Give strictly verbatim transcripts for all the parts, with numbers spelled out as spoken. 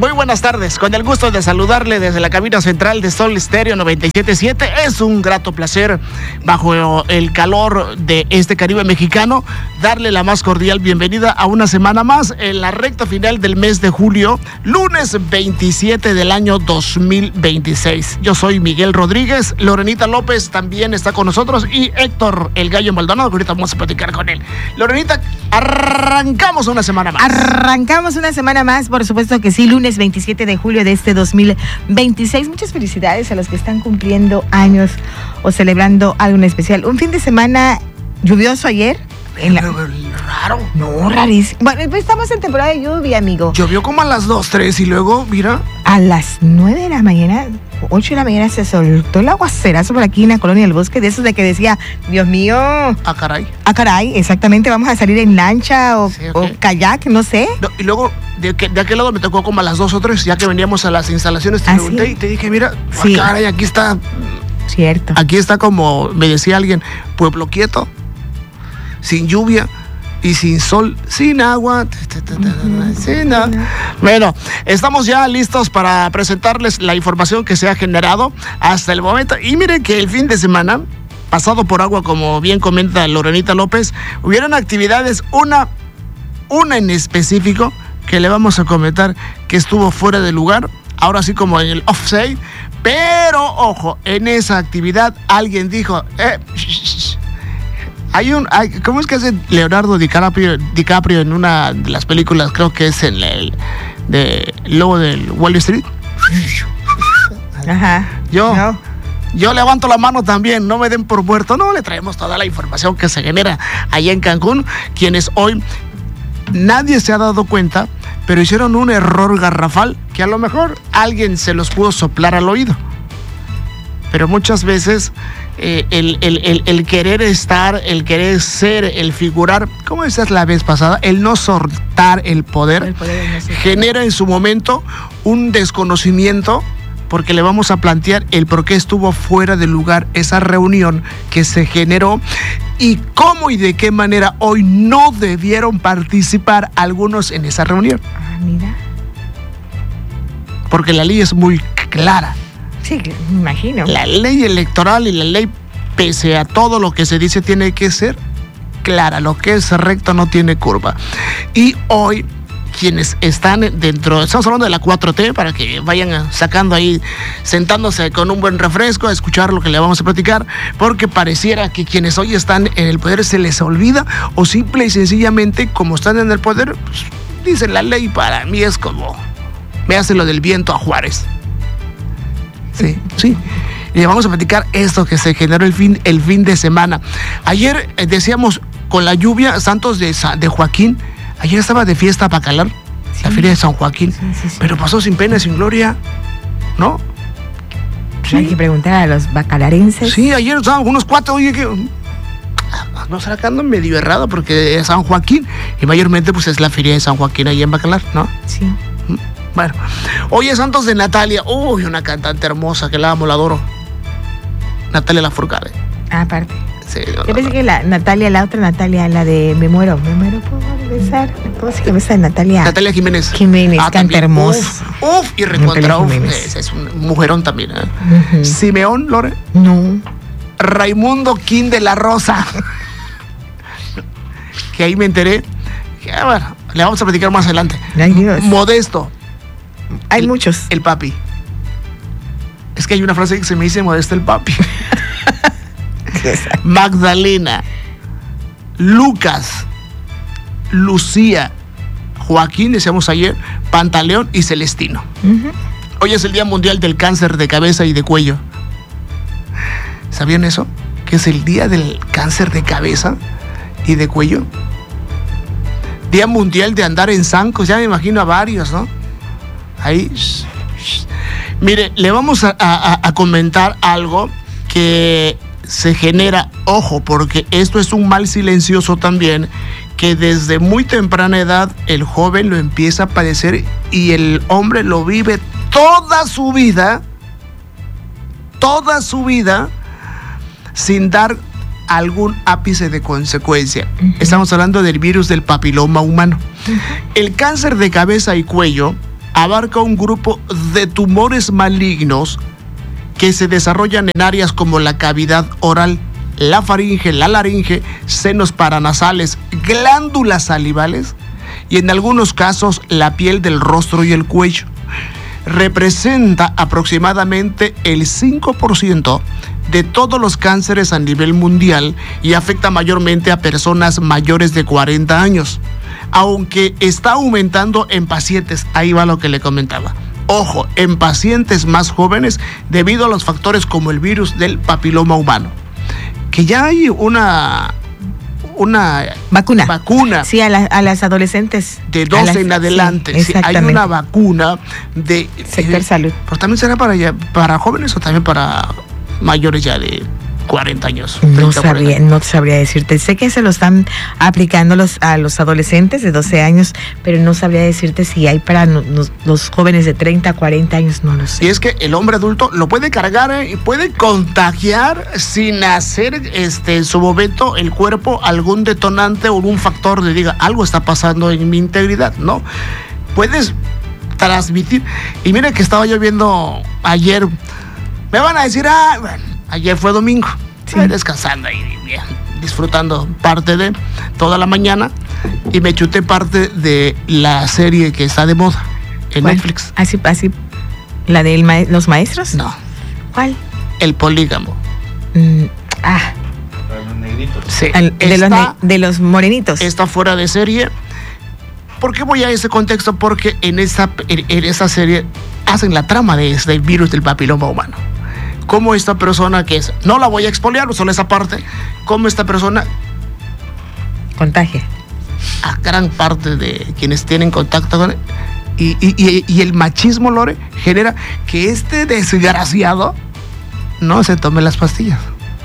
Muy buenas tardes, con el gusto de saludarle desde la cabina central de Sol Estéreo noventa y siete punto siete. Es un grato placer, bajo el calor de este Caribe mexicano, darle la más cordial bienvenida a una semana más en la recta final del mes de julio, lunes veintisiete del año dos mil veintiséis. Yo soy Miguel Rodríguez, Lorenita López también está con nosotros y Héctor El Gallo Maldonado, que ahorita vamos a platicar con él. Lorenita, arrancamos una semana más. Arrancamos una semana más, por supuesto que sí, lunes veintisiete de julio de este dos mil veintiséis. Muchas felicidades a los que están cumpliendo años o celebrando algo en especial. Un fin de semana lluvioso ayer. En la... Raro. No, rarísimo. Bueno, pues estamos en temporada de lluvia, amigo. Llovió como a las dos, tres y luego, mira. A las nueve de la mañana, ocho de la mañana se soltó el aguacerazo por aquí en la colonia del Bosque, de esos de que decía, Dios mío. Ah, caray. Ah, caray, exactamente, vamos a salir en lancha o, sí, okay. o kayak, no sé. No, y luego, de, que, de aquel lado me tocó como a las dos o tres, ya que veníamos a las instalaciones, te ¿Ah, pregunté sí? y te dije, mira, Sí. ah, caray, aquí está. Cierto. Aquí está, como me decía alguien, pueblo quieto, sin lluvia y sin sol, sin agua, uh-huh. sin nada. Bueno, estamos ya listos para presentarles la información que se ha generado hasta el momento. Y miren que el fin de semana, pasado por agua, como bien comenta Lorenita López, hubieron actividades, una, una en específico, que le vamos a comentar que estuvo fuera de lugar, ahora sí como en el offside, pero ojo, en esa actividad alguien dijo, eh, sh, sh, sh. Hay un, hay, ¿cómo es que hace Leonardo DiCaprio, DiCaprio en una de las películas? Creo que es en el de Lobo del Wall Street. Ajá. Yo, no. yo levanto la mano también, no me den por muerto. No, le traemos toda la información que se genera allá en Cancún, quienes hoy nadie se ha dado cuenta, pero hicieron un error garrafal que a lo mejor alguien se los pudo soplar al oído. Pero muchas veces eh, el, el, el, el querer estar, el querer ser, el figurar, como decías la vez pasada, el no soltar el poder, El poder no soltar. genera en su momento un desconocimiento, porque le vamos a plantear el por qué estuvo fuera de lugar esa reunión que se generó y cómo y de qué manera hoy no debieron participar algunos en esa reunión. Ah, mira. Porque la ley es muy clara. Sí, me imagino. La ley electoral y la ley, pese a todo lo que se dice, tiene que ser clara. Lo que es recto no tiene curva. Y hoy, quienes están dentro, estamos hablando de la cuatro T, para que vayan sacando ahí, sentándose con un buen refresco, a escuchar lo que le vamos a platicar, porque pareciera que quienes hoy están en el poder se les olvida, o simple y sencillamente, como están en el poder, pues, dicen la ley, para mí es como, me hace lo del viento a Juárez. Sí, sí. Y le vamos a platicar esto que se generó el fin, el fin de semana. Ayer eh, decíamos, con la lluvia, Santos de, de Joaquín, ayer estaba de fiesta Bacalar, sí. La feria de San Joaquín, sí, sí, sí. Pero pasó sin pena, sin gloria, ¿no? Sí. Hay que preguntar a los bacalarenses. Sí, ayer estaban unos cuatro, oye, que no será que ando medio errado, porque es San Joaquín, y mayormente pues es la feria de San Joaquín ahí en Bacalar, ¿no? Sí. Bueno, hoy es Santos de Natalia. Uy, una cantante hermosa que la amo, la adoro. Natalia Lafourcade. Ah, aparte. Sí, no, Yo no, pensé no. que la Natalia, la otra Natalia, la de Me muero, me muero por besar. ¿Cómo se llama esa Natalia? Natalia Jiménez. Jiménez, canta también. hermosa. Uf, uf, y recontra, uf, Jiménez. es, es un mujerón también, ¿eh? Uh-huh. Simeón, Lore. No. Raimundo Quín de la Rosa. Que ahí me enteré. Que, ah, bueno, le vamos a platicar más adelante. Ay, Dios. Modesto. Hay el, muchos. El papi. Es que hay una frase que se me dice Modesto el papi. Magdalena, Lucas, Lucía, Joaquín, decíamos ayer, Pantaleón y Celestino. Uh-huh. Hoy es el Día Mundial del Cáncer de Cabeza y de Cuello. ¿Sabían eso? Que es el Día del Cáncer de Cabeza y de Cuello. Día Mundial de andar en zancos, ya me imagino a varios, ¿no? Ahí. Shh, shh. Mire, le vamos a, a, a comentar algo que se genera, ojo, porque esto es un mal silencioso también, que desde muy temprana edad el joven lo empieza a padecer y el hombre lo vive toda su vida, toda su vida, sin dar algún ápice de consecuencia. Uh-huh. Estamos hablando del virus del papiloma humano. Uh-huh. El cáncer de cabeza y cuello abarca un grupo de tumores malignos que se desarrollan en áreas como la cavidad oral, la faringe, la laringe, senos paranasales, glándulas salivales y en algunos casos la piel del rostro y el cuello. Representa aproximadamente el cinco por ciento de todos los cánceres a nivel mundial y afecta mayormente a personas mayores de cuarenta años, aunque está aumentando en pacientes, ahí va lo que le comentaba. Ojo, en pacientes más jóvenes debido a los factores como el virus del papiloma humano. Que ya hay una, una vacuna. vacuna. Sí, a, la, a las adolescentes. De doce las, en adelante. Sí, sí, hay una vacuna de... Sector eh, salud. Pero también será para, ya, para jóvenes o también para mayores ya de cuarenta años. No sabría, no sabría decirte. Sé que se lo están aplicando los, a los adolescentes de doce años, pero no sabría decirte si hay para no, no, los jóvenes de treinta, cuarenta años, no lo sé. Y es que el hombre adulto lo puede cargar eh, y puede contagiar sin hacer este, en su momento el cuerpo algún detonante o un factor de diga, algo está pasando en mi integridad, ¿no? Puedes transmitir. Y mira que estaba yo viendo ayer, me van a decir, ah, bueno, ayer fue domingo, sí. descansando ahí, bien, disfrutando parte de toda la mañana y me chuté parte de la serie que está de moda en ¿Cuál? Netflix. Así, así, ¿la de ma los maestros? No. ¿Cuál? El polígamo. Mm, ah. Los negritos. Sí. Al, de, está, los de los morenitos. Está fuera de serie. ¿Por qué voy a ese contexto? Porque en esa, en, en esa serie hacen la trama de este virus del papiloma humano. Cómo esta persona que es, no la voy a expoliar, solo esa parte, cómo esta persona contagia a gran parte de quienes tienen contacto con él. Y, y, y, y el machismo, Lore, genera que este desgraciado no se tome las pastillas.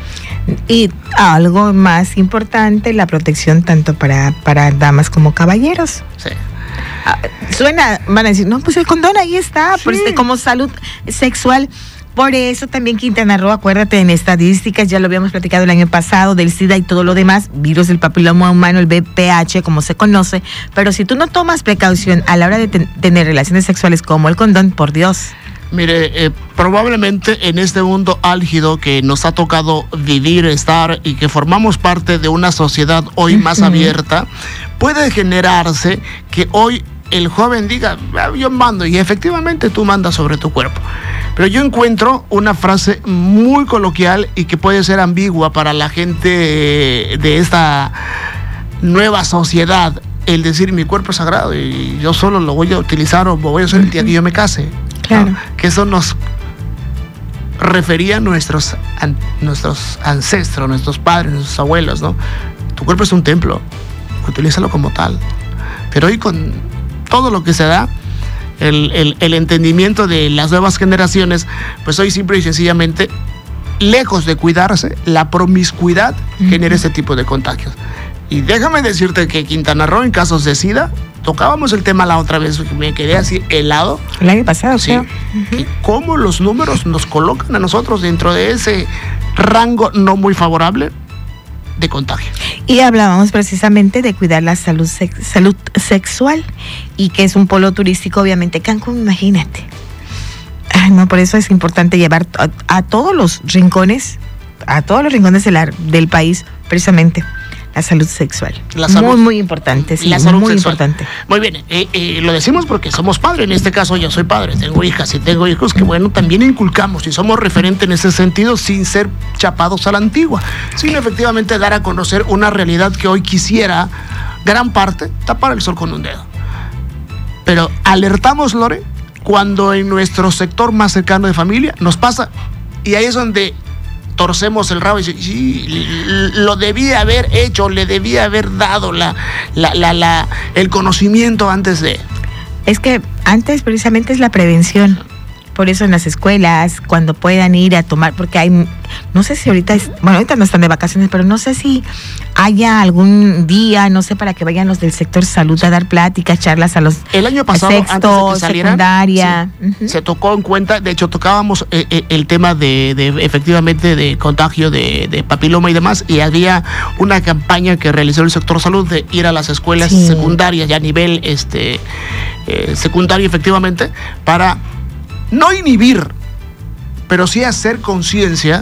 Y algo más importante, la protección tanto para, para damas como caballeros. Sí. Ah, suena, van a decir, no, pues el condón ahí está, sí. Pues como salud sexual. Por eso también Quintana Roo, acuérdate, en estadísticas, ya lo habíamos platicado el año pasado, del SIDA y todo lo demás, virus del papiloma humano, el V P H, como se conoce, pero si tú no tomas precaución a la hora de ten tener relaciones sexuales como el condón, por Dios. Mire, eh, probablemente en este mundo álgido que nos ha tocado vivir, estar y que formamos parte de una sociedad hoy uh-huh. más abierta, puede generarse que hoy el joven diga, yo mando, y efectivamente tú mandas sobre tu cuerpo. Pero yo encuentro una frase muy coloquial y que puede ser ambigua para la gente de esta nueva sociedad, el decir mi cuerpo es sagrado y yo solo lo voy a utilizar o lo voy a hacer el día que yo me case. Claro. ¿No? Que eso nos refería a nuestros, an, nuestros ancestros, nuestros padres, nuestros abuelos, ¿no? Tu cuerpo es un templo, utilízalo como tal. Pero hoy con todo lo que se da, el, el, el entendimiento de las nuevas generaciones, pues hoy simple y sencillamente, lejos de cuidarse, la promiscuidad uh-huh. genera ese tipo de contagios. Y déjame decirte que Quintana Roo, en casos de SIDA, tocábamos el tema la otra vez, me quedé así helado. El año pasado, sí. Uh-huh. Cómo los números nos colocan a nosotros dentro de ese rango no muy favorable de contagio. Y hablábamos precisamente de cuidar la salud, sex salud sexual y que es un polo turístico, obviamente. Cancún, imagínate. Ay, no, por eso es importante llevar a, a todos los rincones, a todos los rincones de la, del país, precisamente la salud sexual. La salud, muy, muy importante, sí, la salud muy sexual. importante. Muy bien, eh, eh, lo decimos porque somos padres, en este caso yo soy padre, tengo hijas y tengo hijos que bueno, también inculcamos y somos referentes en ese sentido sin ser chapados a la antigua, sino efectivamente dar a conocer una realidad que hoy quisiera gran parte tapar el sol con un dedo. Pero alertamos, Lore, cuando en nuestro sector más cercano de familia nos pasa, y ahí es donde torcemos el rabo y dice, sí, lo debía haber hecho, le debía haber dado la, la, la, la, el conocimiento antes de... Es que antes precisamente es la prevención. por eso en las escuelas, cuando puedan ir a tomar, porque hay, no sé si ahorita, es, bueno, ahorita no están de vacaciones, pero no sé si haya algún día, no sé, para que vayan los del sector salud a dar pláticas, charlas a los el año pasado, sexto, antes de que salieran, secundaria. Sí, uh-huh. Se tocó en cuenta, de hecho tocábamos eh, eh, el tema de, de efectivamente de contagio de, de papiloma y demás, y había una campaña que realizó el sector salud de ir a las escuelas sí. secundarias, ya a nivel este eh, secundario efectivamente, para no inhibir, pero sí hacer conciencia